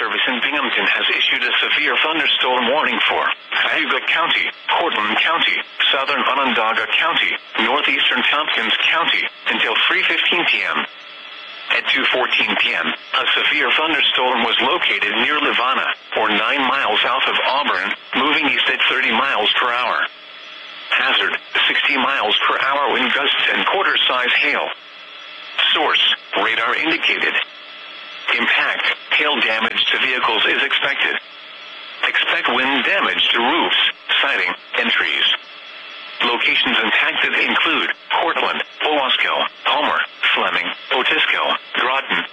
Service in Binghamton has issued a severe thunderstorm warning for Cayuga County, Portland County, southern Onondaga County, northeastern Tompkins County, until 3:15 p.m. At 2:14 p.m., a severe thunderstorm was located near Livana, or 9 miles south of Auburn, moving east at 30 miles per hour. Hazard, 60 miles per hour wind gusts and quarter-size hail. Source, radar indicated. Impact, hail damage to vehicles is expected. Expect wind damage to roofs, siding, and trees. Locations impacted include Cortland, Owasco, Homer, Fleming, Otisco, Groton,